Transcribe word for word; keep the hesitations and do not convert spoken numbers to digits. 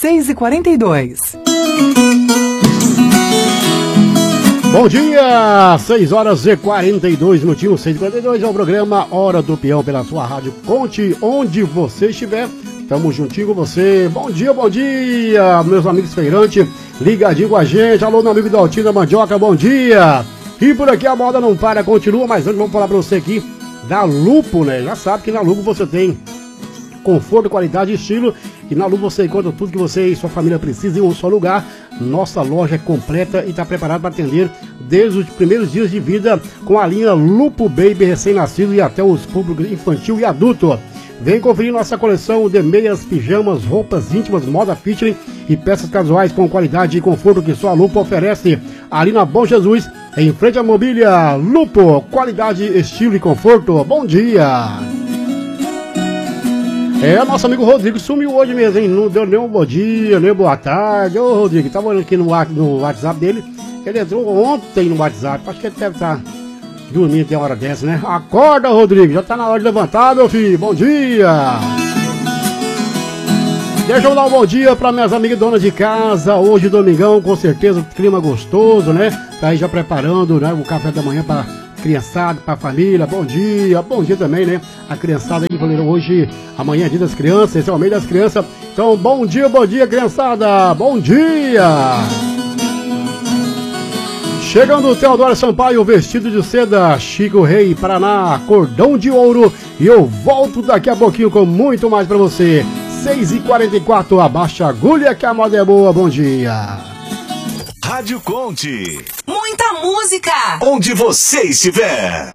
seis e quarenta e dois. Bom dia, seis horas e quarenta e dois minutinhos, seis e quarenta e dois é o programa Hora do Peão pela sua rádio. Conte onde você estiver, estamos juntinho com você. Bom dia, bom dia, meus amigos feirantes, ligadinho com a gente. Alô, meu amigo Daltinho da Mandioca, bom dia. E por aqui a moda não para, continua, mas antes vamos falar pra você aqui da Lupo, né? Já sabe que na Lupo você tem conforto, qualidade e estilo. E na Lupo você encontra tudo que você e sua família precisam em um só lugar. Nossa loja é completa e está preparada para atender desde os primeiros dias de vida com a linha Lupo Baby recém-nascido e até os públicos infantil e adulto. Vem conferir nossa coleção de meias, pijamas, roupas íntimas, moda fitness e peças casuais com qualidade e conforto que só a Lupo oferece. Ali na Bom Jesus, em frente à mobília Lupo, qualidade, estilo e conforto. Bom dia! É, nosso amigo Rodrigo sumiu hoje mesmo, hein? Não deu nem um bom dia, nem boa tarde. Ô, Rodrigo, tava olhando aqui no, no WhatsApp dele. Ele entrou ontem no WhatsApp. Acho que ele deve estar dormindo até uma hora dessa, né? Acorda, Rodrigo. Já tá na hora de levantar, meu filho. Bom dia. Deixa eu dar um bom dia para minhas amigas donas de casa. Hoje, domingão, com certeza, clima gostoso, né? Tá aí já preparando, né, o café da manhã para criançada, para a família. Bom dia, bom dia também, né? A criançada aí, hoje, amanhã é dia das crianças, esse é o mês das crianças. Então, bom dia, bom dia, criançada. Bom dia. Chegando o Teodoro Sampaio, vestido de seda, Chico Rei, Paraná, cordão de ouro. E eu volto daqui a pouquinho com muito mais para você. seis e quarenta e quatro, abaixa a agulha que a moda é boa. Bom dia. Rádio Conte. Muita música. Onde você estiver.